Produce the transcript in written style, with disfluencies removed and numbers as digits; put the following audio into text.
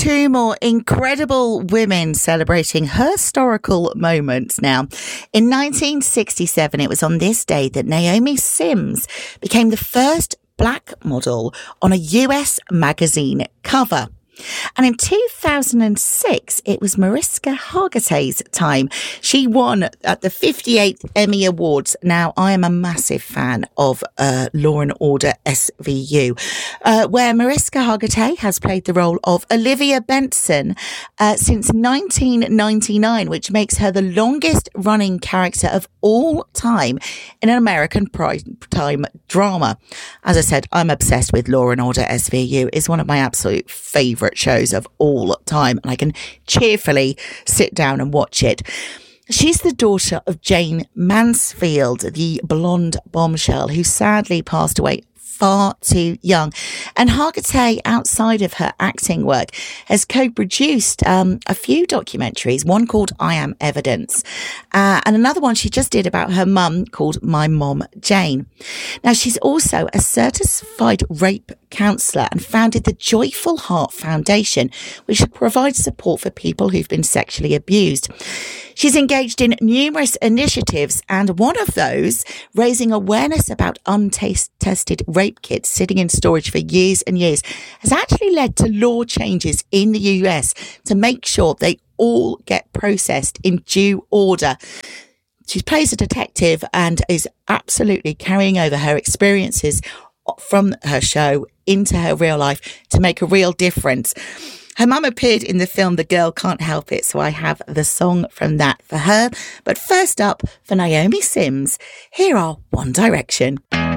two more incredible women celebrating historical moments now. In 1967, it was on this day that Naomi Sims became the first black model on a US magazine cover. And in 2006, it was Mariska Hargitay's time. She won at the 58th Emmy Awards. Now, I am a massive fan of Law and Order SVU, where Mariska Hargitay has played the role of Olivia Benson since 1999, which makes her the longest running character of all time in an American primetime drama. As I said, I'm obsessed with Law and Order SVU. It's one of my absolute favourite shows of all time, and I can cheerfully sit down and watch it. She's the daughter of Jane Mansfield, the blonde bombshell who sadly passed away far too young. And Hargitay, outside of her acting work, has co-produced a few documentaries, one called I Am Evidence, and another one she just did about her mum called My Mom Jane. Now, she's also a certified rape counsellor and founded the Joyful Heart Foundation, which provides support for people who've been sexually abused. She's engaged in numerous initiatives, and one of those, raising awareness about untested rape kits sitting in storage for years and years, has actually led to law changes in the US to make sure they all get processed in due order. She plays a detective and is absolutely carrying over her experiences from her show into her real life to make a real difference. Her mum appeared in the film The Girl Can't Help It, so I have the song from that for her. But first up, for Naomi Sims, here are One Direction.